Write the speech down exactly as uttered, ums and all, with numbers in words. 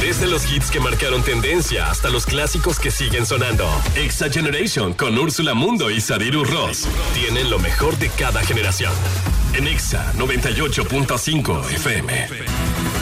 Desde los hits que marcaron tendencia hasta los clásicos que siguen sonando. Exa Generation con Úrsula Mundo y Sadiru Ross tienen lo mejor de cada generación. En Exa noventa y ocho punto cinco F M.